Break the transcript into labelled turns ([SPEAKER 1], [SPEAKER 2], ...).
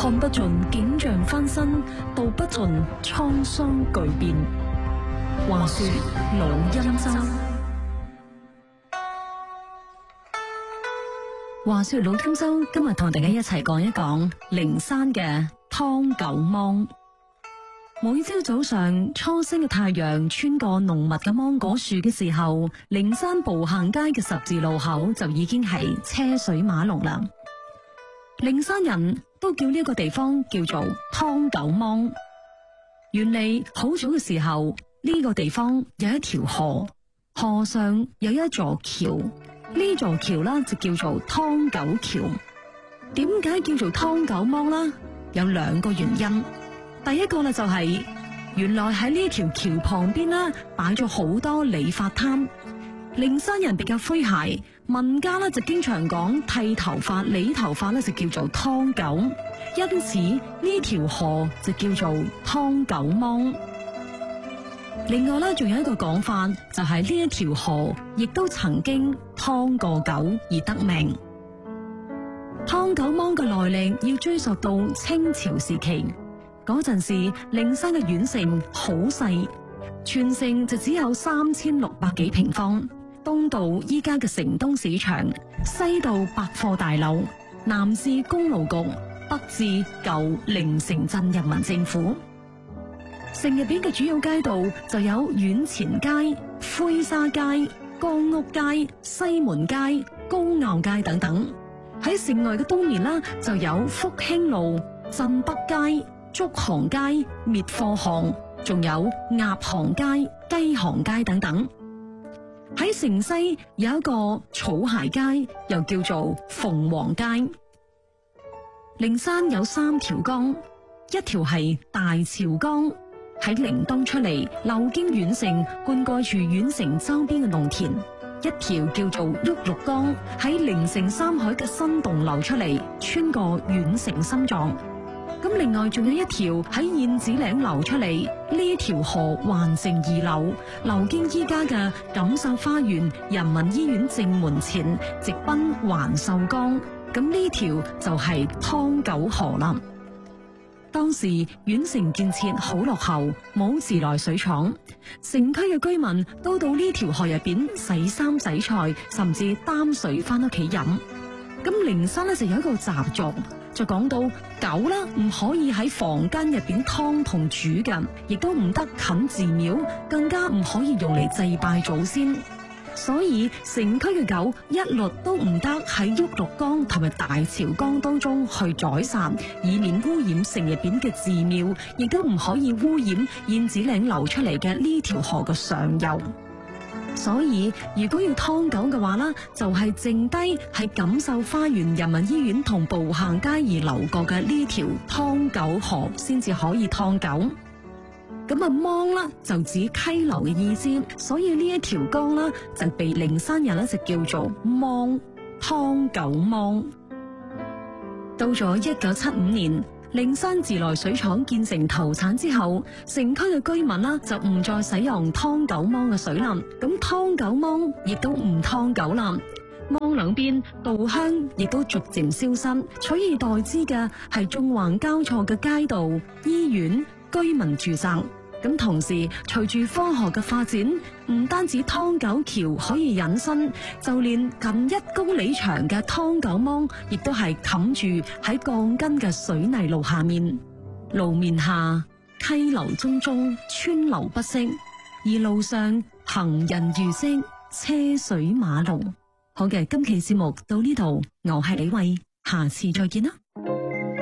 [SPEAKER 1] 看不盡景象翻新，道不盡滄桑巨變。話說老欽州，話說老欽州，今日同大家一齊講一講靈山嘅湯九芒。每朝早上初升嘅太陽穿過濃密嘅芒果樹嘅時候，靈山步行街嘅十字路口就已經係車水馬龍啦。靈山人都叫呢個地方叫做湯九芒。原嚟好早嘅時候，呢個地方有一條河，河上有一座橋，呢座橋啦就叫做湯九橋。點解叫做湯九芒啦？有兩個原因。第一個咧就係原來喺呢條橋旁邊啦，擺咗好多理髮攤。靈山人比較詼諧，民間咧就經常講剃頭髮、理頭髮咧就叫做湯九，因此呢條河就叫做湯九芒。另外咧仲有一個講法，就係呢一條河亦都曾經湯過九而得名。湯九芒嘅來歷要追溯到清朝時期。嗰陣時，靈山嘅縣城好細，全城就只有3600幾平方。東到依家嘅城東市場，西到百貨大樓，南至公路局，北至舊靈城鎮人民政府。城入邊嘅主要街道就有院前街、灰沙街、江屋街、西門街、高坳街等等。喺城外嘅東面啦，就有福興路、鎮北街、竹行街、滅貨行，仲有鴨行街、雞行街等等。喺城西有一個草鞋街，又叫做鳳凰街。靈山有3條江，一條係大潮江，喺靈東出嚟，流經縣城，灌溉住縣城周邊嘅農田；一條叫做旭綠江，喺靈城三海嘅新洞流出嚟，穿過縣城心臟。咁另外仲有一條喺燕子嶺流出嚟，呢條河環城而流，流經依家嘅錦繡花園人民醫院正門前，直奔環秀江。咁呢條就係湯九河啦。當時縣城建設好落後，冇自來水廠，城區嘅居民都到呢條河入邊洗衫洗菜，甚至擔水翻屋企飲。咁靈山咧就有一個習俗，就講到狗啦，唔可以喺房間入邊劏同煮嘅，亦都唔得近寺廟，更加唔可以用嚟祭拜祖先。所以城區嘅狗一律都唔得喺旭綠江同埋大潮江當中去宰殺，以免污染城入邊嘅寺廟，亦都唔可以污染燕子嶺流出嚟嘅呢條河嘅上游。所以如果要湯九嘅話啦，就係剩低喺錦繡花園人民醫院同步行街而流過嘅呢條湯九河先至可以湯九。咁啊芒啦就指溪流嘅意思，所以呢一條江啦就被靈山人咧就叫做芒，湯九芒。到咗1975年，靈山自來水廠建成投產之後，城區嘅居民啦就唔再使用湯九芒嘅水啦，咁湯九芒亦都唔湯九啦，芒兩邊道鄉亦都逐漸消失，取而代之嘅係縱橫交錯嘅街道、醫院、居民住宅。咁同時隨住科學嘅發展，唔單止湯九橋可以引申，就連近1公里長嘅湯九芒亦都係冚住喺鋼筋嘅水泥路下面。路面下溪流淙淙，川流不息，而路上行人如織，車水馬龍。好嘅，今期節目到呢度，我係李慧，下次再見啦。